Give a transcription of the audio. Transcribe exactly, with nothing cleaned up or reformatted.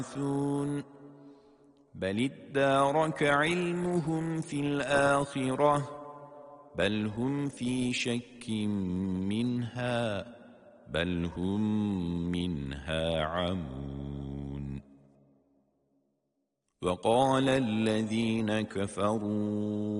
بل ادارك علمهم في الآخرة بل هم في شك منها بل هم منها عمون وقال الذين كفروا